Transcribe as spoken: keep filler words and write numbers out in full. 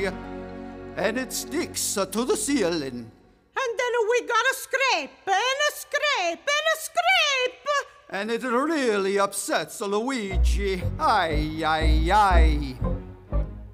and it sticks to the ceiling. And then we got a scrape, and a scrape, and a scrape! And it really upsets Luigi. Aye, aye, aye.